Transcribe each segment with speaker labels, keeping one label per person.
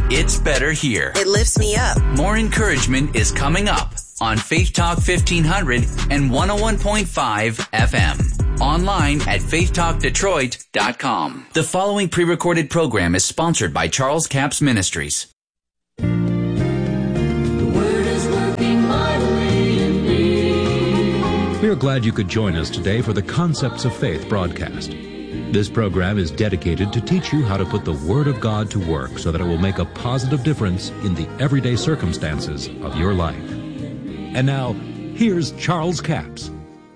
Speaker 1: It's better here.
Speaker 2: It lifts me up.
Speaker 1: More encouragement is coming up on Faith Talk 1500 and 101.5 FM. Online at faithtalkdetroit.com. The following pre-recorded program is sponsored by Charles Capps Ministries.
Speaker 3: The Word is working mightily in me.
Speaker 4: We are glad you could join us today for the Concepts of Faith broadcast. This program is dedicated to teach you how to put the Word of God to work so that it will make a positive difference in the everyday circumstances of your life. And now, here's Charles Capps.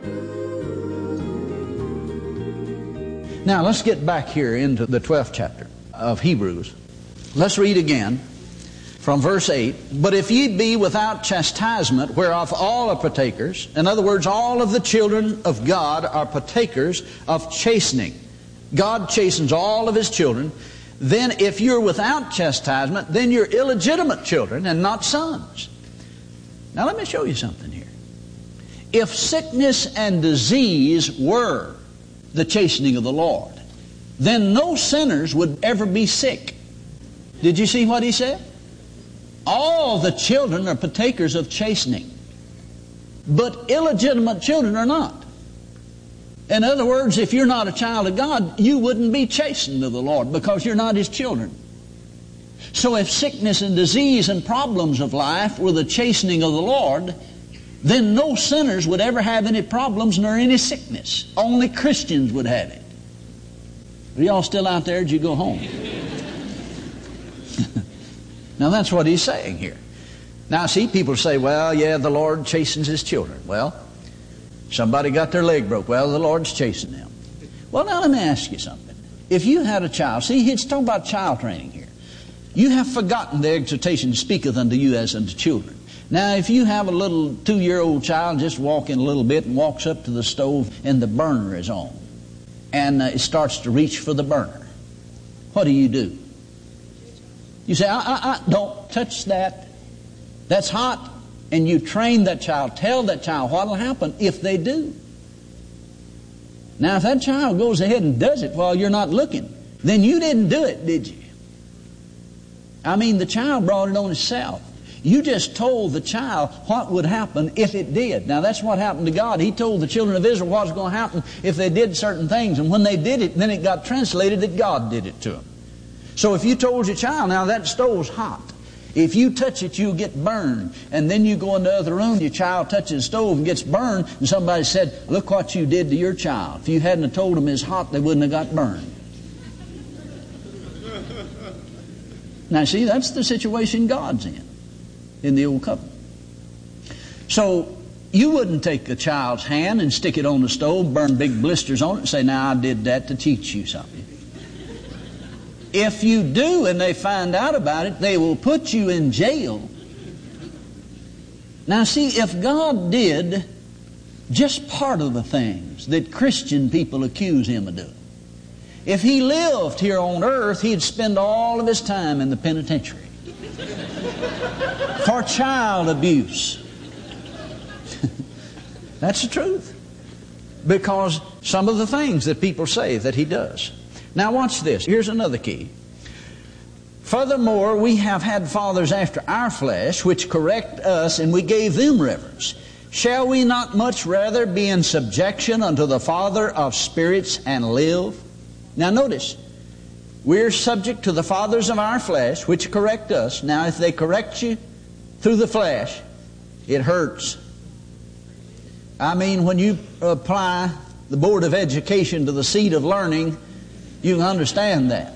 Speaker 5: Now, let's get back here into the 12th chapter of Hebrews. Let's read again from verse 8. But if ye be without chastisement, whereof all are partakers, in other words, all of the children of God are partakers of chastening. God chastens all of His children. Then if you're without chastisement, then you're illegitimate children and not sons. Now let me show you something here. If sickness and disease were the chastening of the Lord, then no sinners would ever be sick. Did you see what he said? All the children are partakers of chastening, but illegitimate children are not. In other words, if you're not a child of God, you wouldn't be chastened of the Lord because you're not His children. So if sickness and disease and problems of life were the chastening of the Lord, then no sinners would ever have any problems nor any sickness. Only Christians would have it. Are y'all still out there? Did you go home? Now that's what he's saying here. Now see, people say, well, yeah, the Lord chastens His children. Well, somebody got their leg broke. Well, the Lord's chastening them. Well, now let me ask you something. If you had a child, see, he's talking about child training here. You have forgotten the exhortation speaketh unto you as unto children. Now, if you have a little 2-year-old child just walking a little bit and walks up to the stove and the burner is on, and it starts to reach for the burner, what do? You say, don't touch that. That's hot. And you train that child. Tell that child what will happen if they do. Now, if that child goes ahead and does it while you're not looking, then you didn't do it, did you? I mean, the child brought it on himself. You just told the child what would happen if it did. Now, that's what happened to God. He told the children of Israel what was going to happen if they did certain things. And when they did it, then it got translated that God did it to them. So if you told your child, now that stove's hot. If you touch it, you'll get burned. And then you go in the other room, your child touches the stove and gets burned, and somebody said, look what you did to your child. If you hadn't have told them it's hot, they wouldn't have got burned. Now see, that's the situation God's in the Old Covenant. So you wouldn't take a child's hand and stick it on the stove, burn big blisters on it, and say, now I did that to teach you something. If you do and they find out about it, they will put you in jail. Now see, if God did just part of the things that Christian people accuse Him of doing, if He lived here on earth, He'd spend all of His time in the penitentiary for child abuse. That's the truth. Because some of the things that people say that He does. Now watch this. Here's another key. Furthermore, we have had fathers after our flesh, which correct us, and we gave them reverence. Shall we not much rather be in subjection unto the Father of spirits and live? Now notice, we're subject to the fathers of our flesh, which correct us. Now if they correct you through the flesh, it hurts. I mean, when you apply the Board of Education to the seat of learning, you can understand that.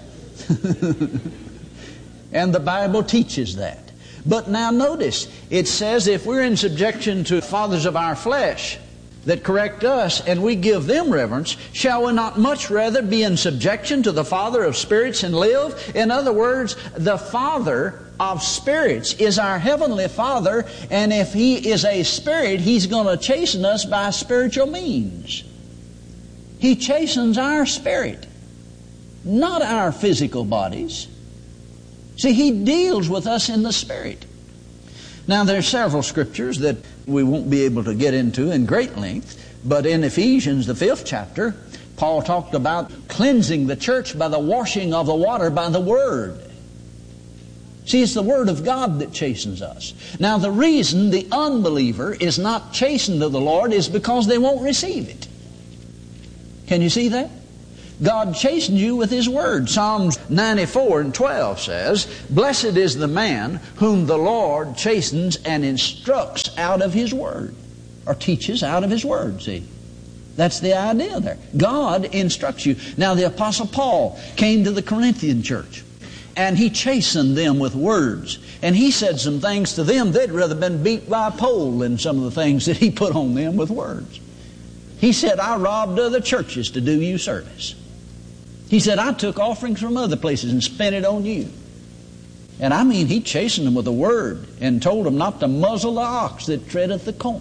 Speaker 5: And the Bible teaches that. But now notice, it says if we're in subjection to fathers of our flesh that correct us and we give them reverence, shall we not much rather be in subjection to the Father of spirits and live? In other words, the Father of spirits is our Heavenly Father, and if He is a spirit, He's going to chasten us by spiritual means. He chastens our spirit, not our physical bodies. See, He deals with us in the spirit. Now, there are several scriptures that we won't be able to get into in great length, but in Ephesians, the 5th chapter, Paul talked about cleansing the church by the washing of the water by the Word. See, See, it's the Word of God that chastens us. Now, the reason the unbeliever is not chastened of the Lord is because they won't receive it. Can you see that? God chastens you with His Word. Psalms 94:12 says, "Blessed is the man whom the Lord chastens and instructs out of His Word," or teaches out of His Word, see? That's the idea there. God instructs you. Now, the Apostle Paul came to the Corinthian church, and he chastened them with words. And he said some things to them, they'd rather been beat by a pole than some of the things that he put on them with words. He said, "I robbed other churches to do you service." He said, "I took offerings from other places and spent it on you." And I mean, he chastened them with a word and told them not to muzzle the ox that treadeth the corn.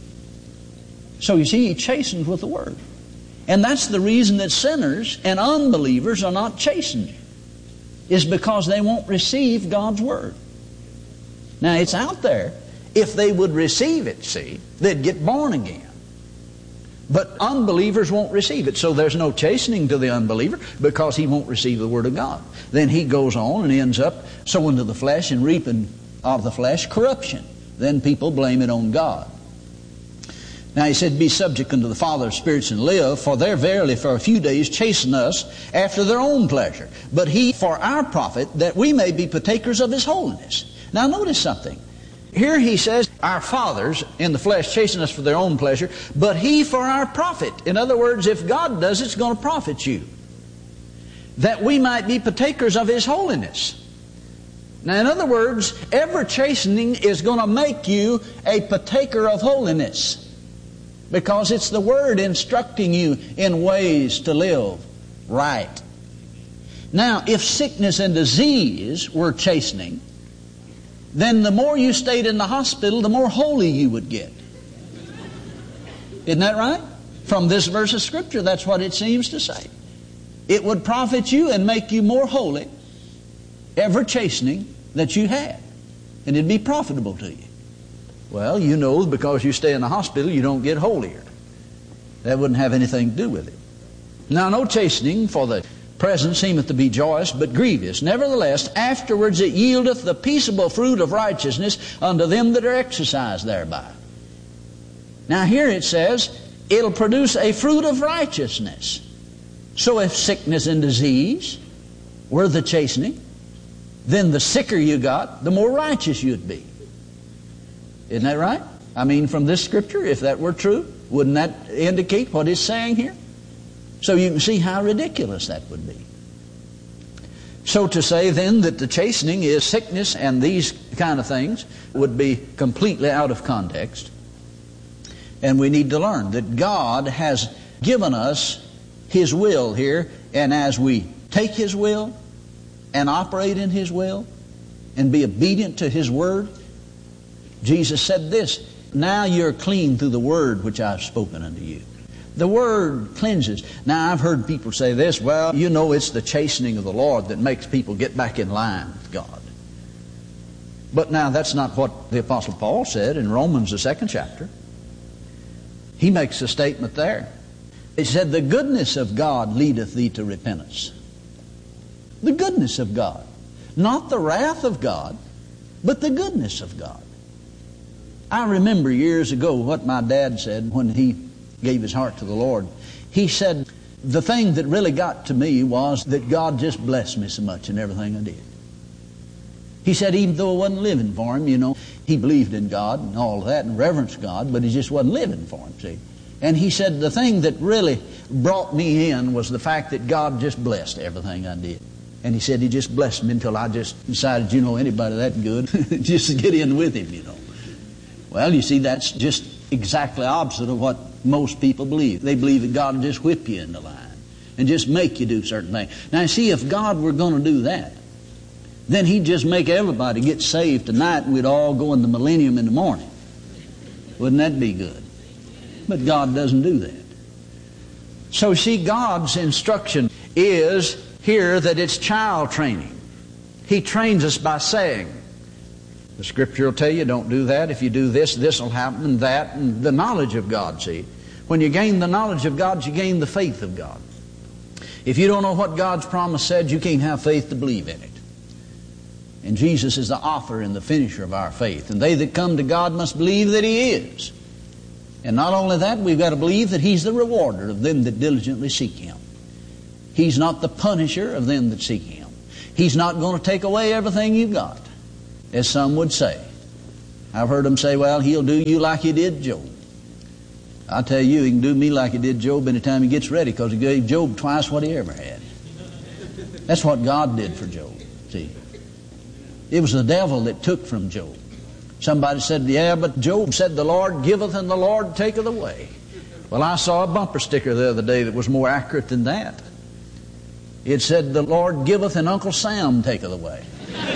Speaker 5: So you see, he chastens with the word. And that's the reason that sinners and unbelievers are not chastened, is because they won't receive God's word. Now, it's out there. If they would receive it, see, they'd get born again. But unbelievers won't receive it. So there's no chastening to the unbeliever because he won't receive the Word of God. Then he goes on and ends up sowing to the flesh and reaping of the flesh corruption. Then people blame it on God. Now he said, "Be subject unto the Father of spirits and live, for they verily for a few days chasten us after their own pleasure. But He for our profit, that we may be partakers of His holiness." Now notice something. Here he says, our fathers in the flesh chasten us for their own pleasure, but He for our profit. In other words, if God does it, it's going to profit you. That we might be partakers of His holiness. Now, in other words, every chastening is going to make you a partaker of holiness. Because it's the Word instructing you in ways to live right. Now, if sickness and disease were chastening, then the more you stayed in the hospital, the more holy you would get. Isn't that right? From this verse of Scripture, that's what it seems to say. It would profit you and make you more holy, every chastening that you had. And it'd be profitable to you. Well, you know, because you stay in the hospital, you don't get holier. That wouldn't have anything to do with it. Now, no chastening for the present seemeth to be joyous, but grievous. Nevertheless, afterwards it yieldeth the peaceable fruit of righteousness unto them that are exercised thereby. Now here it says, it'll produce a fruit of righteousness. So if sickness and disease were the chastening, then the sicker you got, the more righteous you'd be. Isn't that right? I mean, from this Scripture, if that were true, wouldn't that indicate what it's saying here? So you can see how ridiculous that would be. So to say then that the chastening is sickness and these kind of things would be completely out of context. And we need to learn that God has given us His will here, and as we take His will and operate in His will and be obedient to His Word, Jesus said this, "Now you're clean through the Word which I've spoken unto you." The Word cleanses. Now, I've heard people say this, well, you know, it's the chastening of the Lord that makes people get back in line with God. But now, that's not what the Apostle Paul said in Romans, the 2nd chapter. He makes a statement there. He said, "The goodness of God leadeth thee to repentance." The goodness of God. Not the wrath of God, but the goodness of God. I remember years ago what my dad said when he gave his heart to the Lord. He said, the thing that really got to me was that God just blessed me so much in everything I did. He said even though I wasn't living for Him, you know, he believed in God and all of that and reverenced God, but he just wasn't living for Him, see. And he said the thing that really brought me in was the fact that God just blessed everything I did. And he said He just blessed me until I just decided, you know, anybody that good, just to get in with Him, you know. Well, you see, that's just exactly opposite of what most people believe. They believe that God will just whip you into line and just make you do certain things. Now, you see, if God were going to do that, then He'd just make everybody get saved tonight and we'd all go in the millennium in the morning. Wouldn't that be good? But God doesn't do that. So, see, God's instruction is here that it's child training. He trains us by saying, the Scripture will tell you, don't do that. If you do this, this will happen, and that, and the knowledge of God, see. When you gain the knowledge of God, you gain the faith of God. If you don't know what God's promise said, you can't have faith to believe in it. And Jesus is the author and the finisher of our faith. And they that come to God must believe that He is. And not only that, we've got to believe that He's the rewarder of them that diligently seek Him. He's not the punisher of them that seek Him. He's not going to take away everything you've got, as some would say. I've heard them say, well, He'll do you like He did Job. I tell you, He can do me like He did Job anytime He gets ready, because He gave Job twice what he ever had. That's what God did for Job, see. It was the devil that took from Job. Somebody said, yeah, but Job said, the Lord giveth and the Lord taketh away. Well, I saw a bumper sticker the other day that was more accurate than that. It said, the Lord giveth and Uncle Sam taketh away.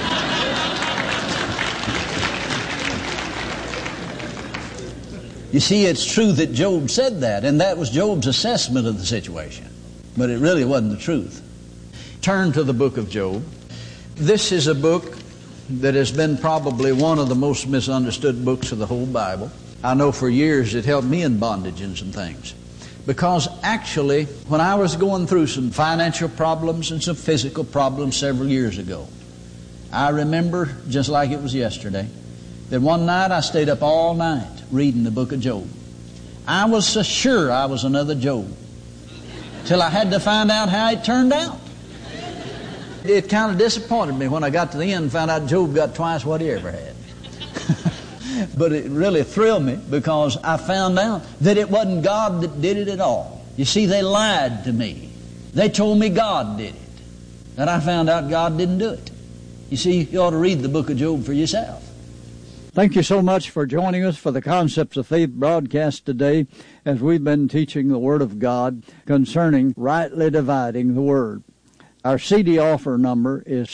Speaker 5: You see, it's true that Job said that, and that was Job's assessment of the situation. But it really wasn't the truth. Turn to the book of Job. This is a book that has been probably one of the most misunderstood books of the whole Bible. I know for years it held me in bondage in some things. Because actually, when I was going through some financial problems and some physical problems several years ago, I remember, just like it was yesterday, that one night I stayed up all night reading the book of Job. I was so sure I was another Job, till I had to find out how it turned out. It kind of disappointed me when I got to the end and found out Job got twice what he ever had. But it really thrilled me, because I found out that it wasn't God that did it at all. You see, they lied to me. They told me God did it. And I found out God didn't do it. You see, you ought to read the book of Job for yourself. Thank you so much for joining us for the Concepts of Faith broadcast today, as we've been teaching the Word of God concerning rightly dividing the Word. Our CD offer number is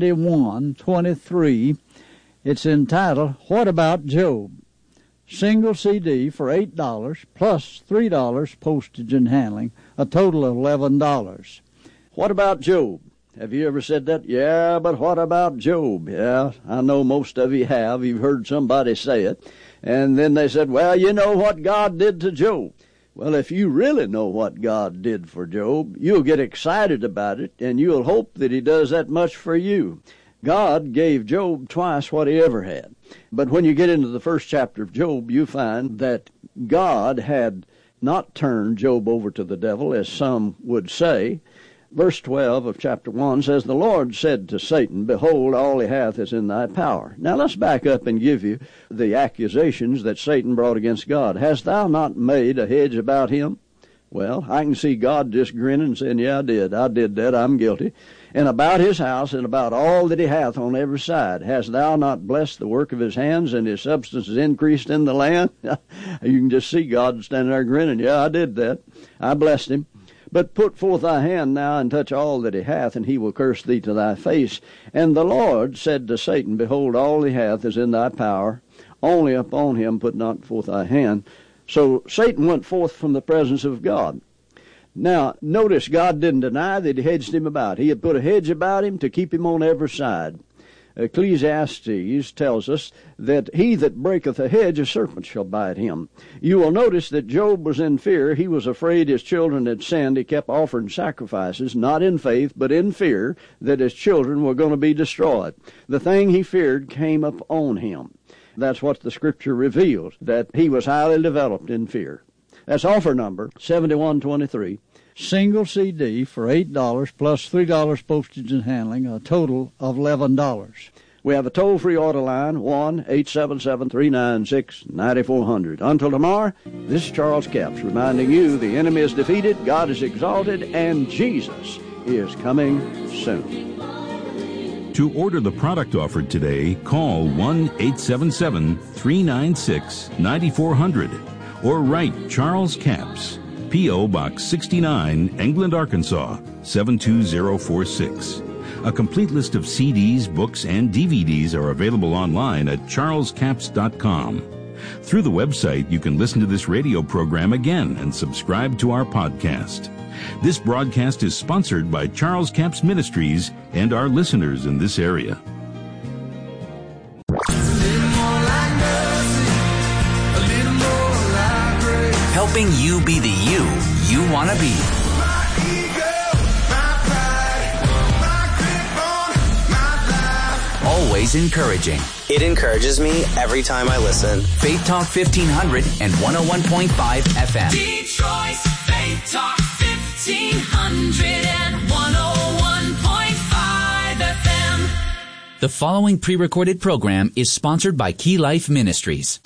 Speaker 5: 7123. It's entitled, What About Job? Single CD for $8 plus $3 postage and handling, a total of $11. What about Job? Have you ever said that? Yeah, but what about Job? Yeah, I know most of you have. You've heard somebody say it. And then they said, well, you know what God did to Job. Well, if you really know what God did for Job, you'll get excited about it, and you'll hope that He does that much for you. God gave Job twice what he ever had. But when you get into the first chapter of Job, you find that God had not turned Job over to the devil, as some would say. Verse 12 of chapter 1 says, The Lord said to Satan, Behold, all he hath is in thy power. Now let's back up and give you the accusations that Satan brought against God. Hast thou not made a hedge about him? Well, I can see God just grinning and saying, yeah, I did that, I'm guilty. And about his house and about all that he hath on every side. Hast thou not blessed the work of his hands, and his substance is increased in the land? You can just see God standing there grinning. Yeah, I did that. I blessed him. But put forth thy hand now, and touch all that he hath, and he will curse thee to thy face. And the Lord said to Satan, Behold, all he hath is in thy power. Only upon him put not forth thy hand. So Satan went forth from the presence of God. Now, notice God didn't deny that he hedged him about. He had put a hedge about him to keep him on every side. Ecclesiastes tells us that he that breaketh a hedge, a serpent shall bite him. You will notice that Job was in fear. He was afraid his children had sinned. He kept offering sacrifices, not in faith, but in fear that his children were going to be destroyed. The thing he feared came up on him. That's what the Scripture reveals, that he was highly developed in fear. That's offer number 7123. Single CD for $8 plus $3 postage and handling, a total of $11. We have a toll-free order line, 1-877-396-9400. Until tomorrow, this is Charles Capps reminding you the enemy is defeated, God is exalted, and Jesus is coming soon.
Speaker 4: To order the product offered today, call 1-877-396-9400 or write Charles Capps, P.O. Box 69, England, Arkansas, 72046. A complete list of CDs, books, and DVDs are available online at charlescapps.com. Through the website, you can listen to this radio program again and subscribe to our podcast. This broadcast is sponsored by Charles Capps Ministries and our listeners in this area.
Speaker 1: Helping you be the you want to be. always encouraging.
Speaker 2: It encourages me every time I listen.
Speaker 1: Faith Talk 1500 and 101.5 FM.
Speaker 3: Detroit's Faith Talk 1500 and 101.5 FM.
Speaker 1: The following pre-recorded program is sponsored by Key Life Ministries.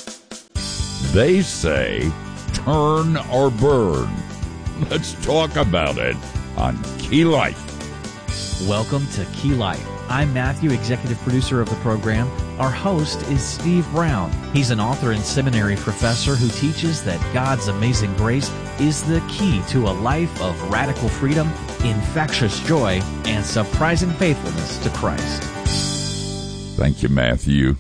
Speaker 6: They say, turn or burn. Let's talk about it on Key Life.
Speaker 7: Welcome to Key Life. I'm Matthew, executive producer of the program. Our host is Steve Brown. He's an author and seminary professor who teaches that God's amazing grace is the key to a life of radical freedom, infectious joy, and surprising faithfulness to Christ.
Speaker 6: Thank you, Matthew.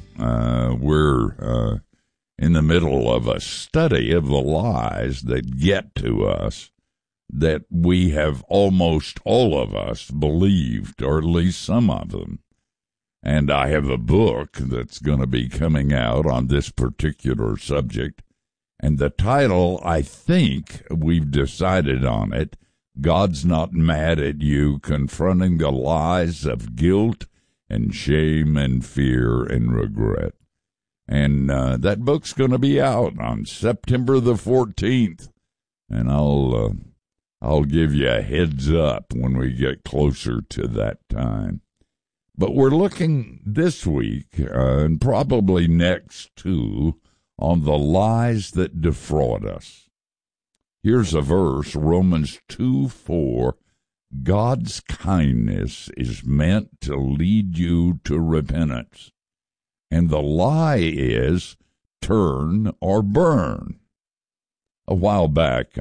Speaker 6: We're in the middle of a study of the lies that get to us, that we have almost all of us believed, or at least some of them. And I have a book that's going to be coming out on this particular subject. And the title, I think we've decided on it, God's Not Mad at You, Confronting the Lies of Guilt and Shame and Fear and Regret. And that book's going to be out on September the 14th. And I'll give you a heads up when we get closer to that time. But we're looking this week, and probably next too, on the lies that defraud us. Here's a verse, Romans 2:4. God's kindness is meant to lead you to repentance. And the lie is turn or burn. A while back,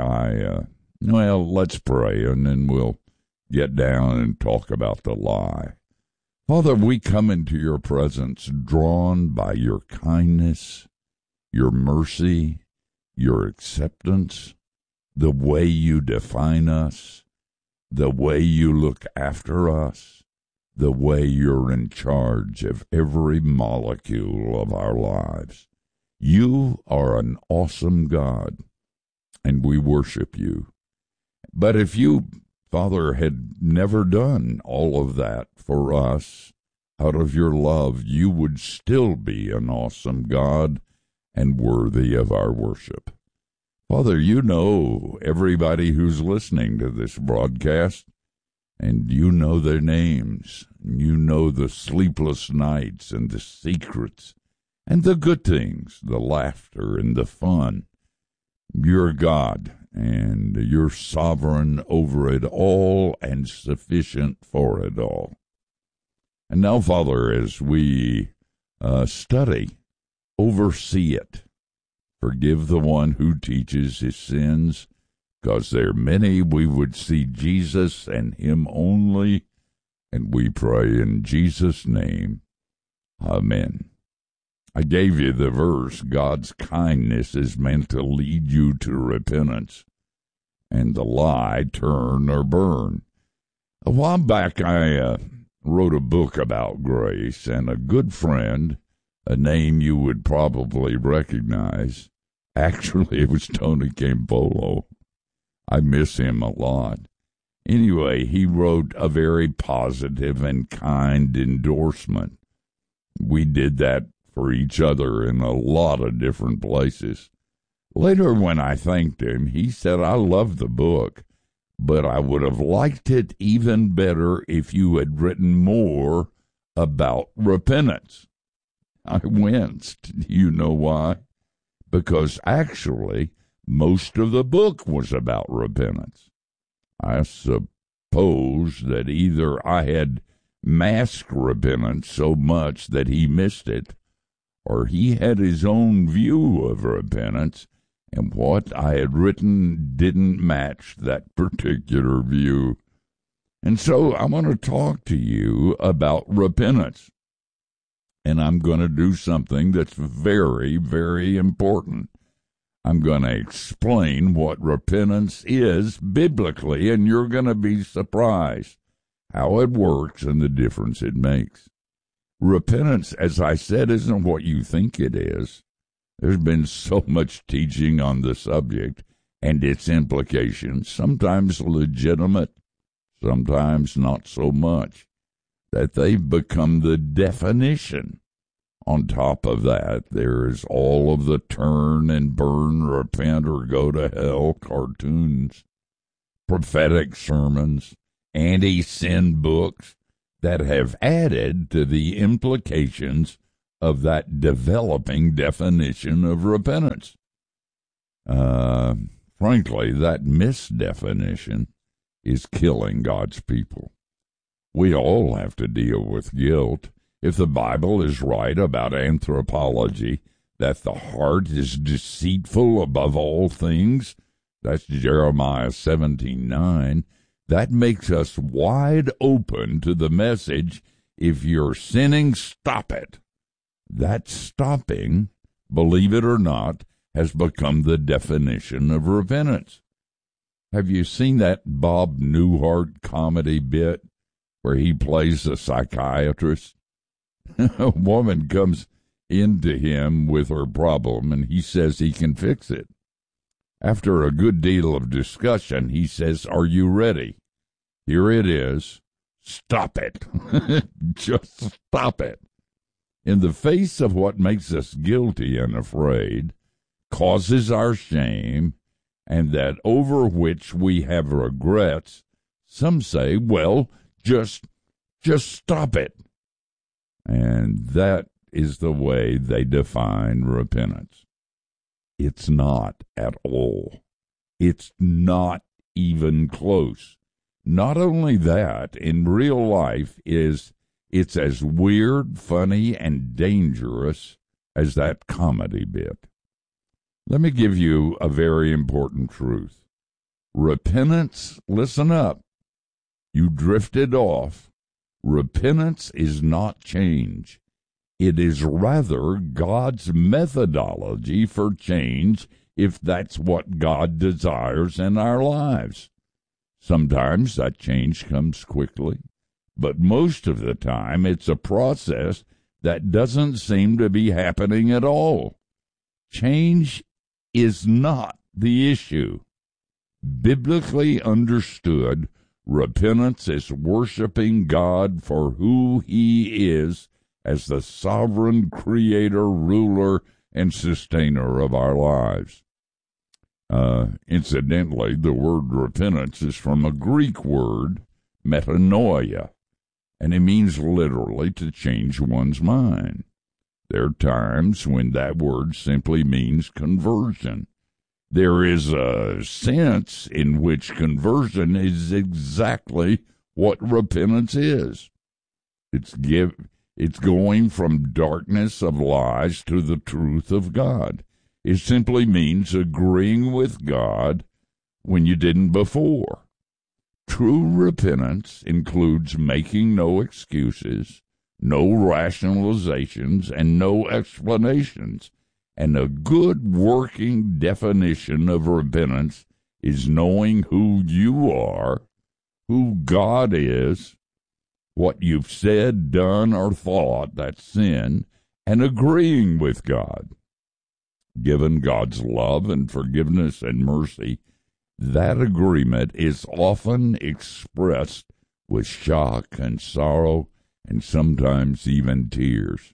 Speaker 6: let's pray, and then we'll get down and talk about the lie. Father, we come into your presence drawn by your kindness, your mercy, your acceptance, the way you define us, the way you look after us, the way you're in charge of every molecule of our lives. You are an awesome God, and we worship you. But if you, Father, had never done all of that for us out of your love, you would still be an awesome God and worthy of our worship. Father, you know everybody who's listening to this broadcast, and you know their names. You know the sleepless nights and the secrets and the good things, the laughter and the fun. You're God, and you're sovereign over it all and sufficient for it all. And now, Father, as we study, oversee it. Forgive the one who teaches his sins, because there are many we would see Jesus and him only, and we pray in Jesus' name. Amen. I gave you the verse, God's kindness is meant to lead you to repentance, and the lie, turn or burn. A while back, I wrote a book about grace, and a good friend, a name you would probably recognize, actually it was Tony Campolo. I miss him a lot. Anyway, he wrote a very positive and kind endorsement. We did that for each other in a lot of different places. Later, when I thanked him, he said, I love the book, but I would have liked it even better if you had written more about repentance. I winced. You know why? Because actually, most of the book was about repentance. I suppose that either I had masked repentance so much that he missed it, or he had his own view of repentance, and what I had written didn't match that particular view. And so I want to talk to you about repentance. And I'm going to do something that's very, very important. I'm going to explain what repentance is biblically, and you're going to be surprised how it works and the difference it makes. Repentance, as I said, isn't what you think it is. There's been so much teaching on the subject and its implications, sometimes legitimate, sometimes not so much. that they've become the definition. On top of that, there is all of the turn and burn, repent or go to hell cartoons, prophetic sermons, anti-sin books that have added to the implications of that developing definition of repentance. Frankly, that misdefinition is killing God's people. We all have to deal with guilt. If the Bible is right about anthropology, that the heart is deceitful above all things, that's Jeremiah 17:9, that makes us wide open to the message, if you're sinning, stop it. That stopping, believe it or not, has become the definition of repentance. Have you seen that Bob Newhart comedy bit where he plays a psychiatrist? A woman comes into him with her problem, and he says he can fix it. After a good deal of discussion, he says, "Are you ready? Here it is. Stop it." Just stop it. In the face of what makes us guilty and afraid, causes our shame, and that over which we have regrets, some say, well, just stop it. And that is the way they define repentance. It's not at all. It's not even close. Not only that, in real life it's as weird, funny, and dangerous as that comedy bit. Let me give you a very important truth. Repentance, listen up. You drifted off. Repentance is not change. It is rather God's methodology for change, if that's what God desires in our lives. Sometimes that change comes quickly, but most of the time it's a process that doesn't seem to be happening at all. Change is not the issue. Biblically understood, repentance is worshiping God for who He is as the sovereign creator, ruler, and sustainer of our lives. Incidentally, the word repentance is from a Greek word, metanoia, and it means literally to change one's mind. There are times when that word simply means conversion. There is a sense in which conversion is exactly what repentance is. It's going from darkness of lies to the truth of God. It simply means agreeing with God when you didn't before. True repentance includes making no excuses, no rationalizations, and no explanations. And a good working definition of repentance is knowing who you are, who God is, what you've said, done, or thought that's sin, and agreeing with God. Given God's love and forgiveness and mercy, that agreement is often expressed with shock and sorrow and sometimes even tears.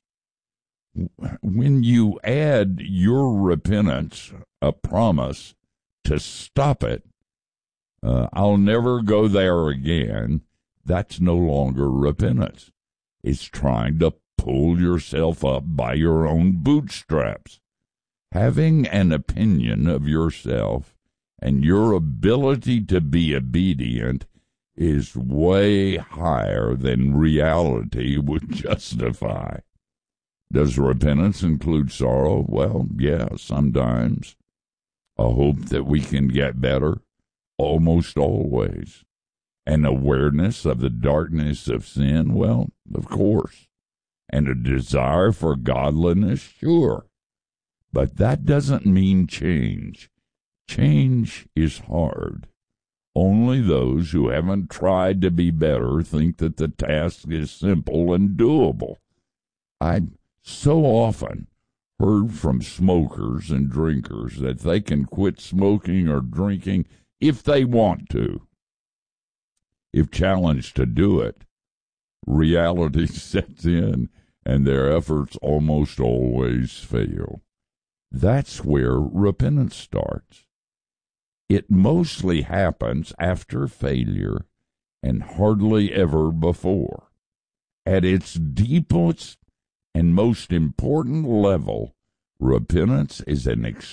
Speaker 6: When you add your repentance a promise to stop it, I'll never go there again, that's no longer repentance. It's trying to pull yourself up by your own bootstraps. Having an opinion of yourself and your ability to be obedient is way higher than reality would justify. Does repentance include sorrow? Well, yeah, sometimes. A hope that we can get better? Almost always. An awareness of the darkness of sin? Well, of course. And a desire for godliness? Sure. But that doesn't mean change. Change is hard. Only those who haven't tried to be better think that the task is simple and doable. I so often heard from smokers and drinkers that they can quit smoking or drinking if they want to. If challenged to do it, reality sets in and their efforts almost always fail. That's where repentance starts. It mostly happens after failure and hardly ever before. At its deepest and most important level, repentance is an